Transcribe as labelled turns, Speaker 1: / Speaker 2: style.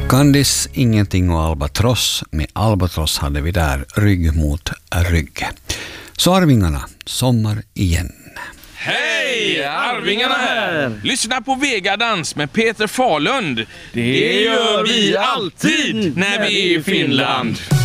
Speaker 1: Candice, Ingenting och Albatross. Med Albatross hade vi där rygg mot rygg. Så Arvingarna, Sommar igen.
Speaker 2: Hej! Arvingarna här! Lyssna på Vegadans med Peter Falund. Det gör vi alltid när vi är i Finland.